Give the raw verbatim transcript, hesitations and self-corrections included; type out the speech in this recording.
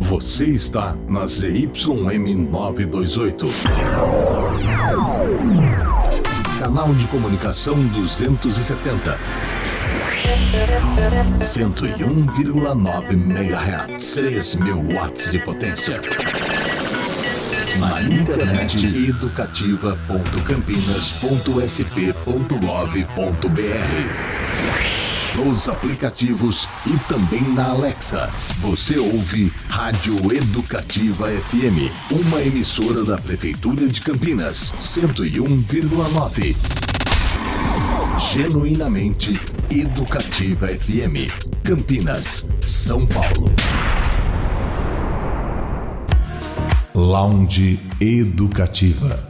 Você está na Z Y M novecentos e vinte e oito. Canal de comunicação duzentos e setenta. cento e um vírgula nove megahertz. três mil watts de potência. Na internet educativa ponto campinas ponto s p ponto gov ponto b r. Nos aplicativos e também na Alexa. Você ouve Rádio Educativa F M, uma emissora da Prefeitura de Campinas, cento e um vírgula nove. Genuinamente Educativa F M, Campinas, São Paulo. Lounge Educativa.